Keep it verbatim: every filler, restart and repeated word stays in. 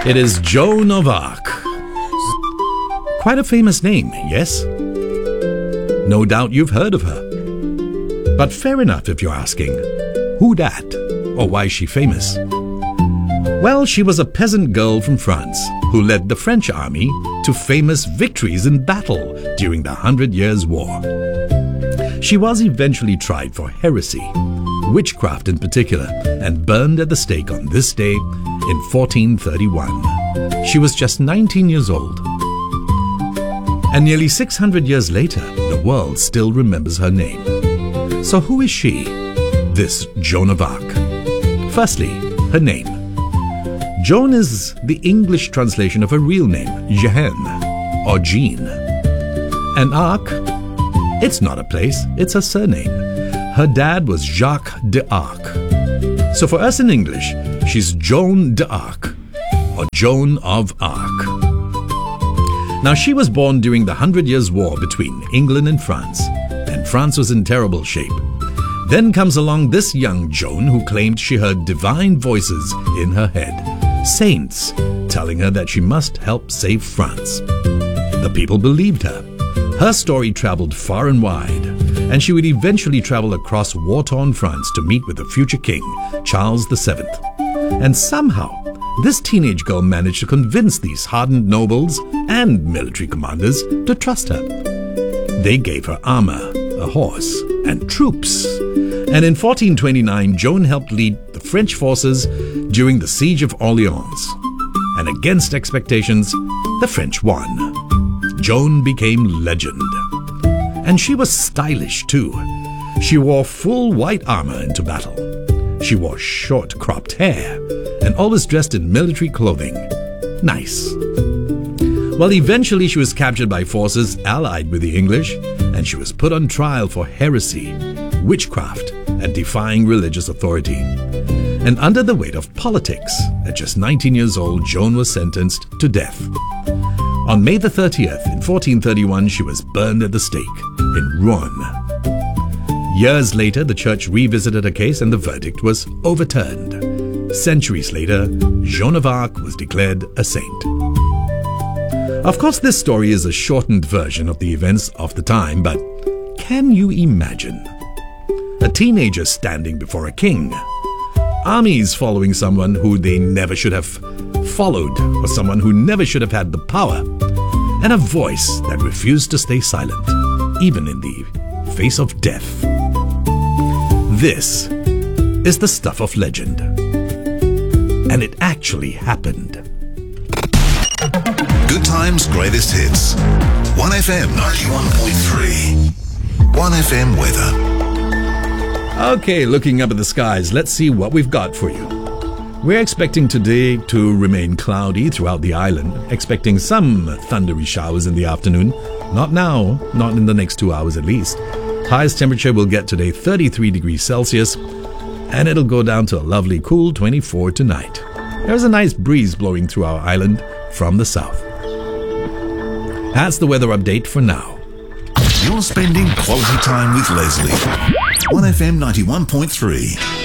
It is Joan of Arc. Quite a famous name, yes? No doubt you've heard of her. But fair enough if you're asking, who dat? Or why is she famous? Well, she was a peasant girl from France who led the French army to famous victories in battle during the Hundred Years' War. She was eventually tried for heresy, witchcraft in particular, and burned at the stake on this day in fourteen thirty-one. She was just nineteen years old. And nearly six hundred years later, the world still remembers her name. So who is she, this Joan of Arc? Firstly, her name. Joan is the English translation of her real name, Jeanne, or Jean. And Arc, it's not a place, it's her surname. Her dad was Jacques d'Arc. So for us in English, she's Joan d'Arc, or Joan of Arc. Now, she was born during the Hundred Years' War between England and France, and France was in terrible shape. Then comes along this young Joan who claimed she heard divine voices in her head, saints telling her that she must help save France. The people believed her. Her story traveled far and wide, and she would eventually travel across war-torn France to meet with the future king, Charles the Seventh. And somehow, this teenage girl managed to convince these hardened nobles and military commanders to trust her. They gave her armor, a horse, and troops. And in fourteen twenty-nine, Joan helped lead the French forces during the Siege of Orleans. And against expectations, the French won. Joan became legend. And she was stylish too. She wore full white armor into battle. She wore short cropped hair and always dressed in military clothing. Nice. Well, eventually she was captured by forces allied with the English, and she was put on trial for heresy, witchcraft, and defying religious authority. And under the weight of politics, at just nineteen years old, Joan was sentenced to death. On May the thirtieth, in fourteen thirty-one, she was burned at the stake in Rouen. Years later, the church revisited her case and the verdict was overturned. Centuries later, Joan of Arc was declared a saint. Of course, this story is a shortened version of the events of the time, but can you imagine? A teenager standing before a king, armies following someone who they never should have followed, or someone who never should have had the power, and a voice that refused to stay silent, even in the face of death. This is the stuff of legend. And it actually happened. Good Times Greatest Hits. one F M ninety-one point three. one F M weather. Okay, looking up at the skies, let's see what we've got for you. We're expecting today to remain cloudy throughout the island, expecting some thundery showers in the afternoon. Not now, not in the next two hours at least. Highest temperature will get today thirty-three degrees Celsius, and it'll go down to a lovely cool twenty-four tonight. There's a nice breeze blowing through our island from the south. That's the weather update for now. You're spending quality time with Leslie. one F M ninety-one point three.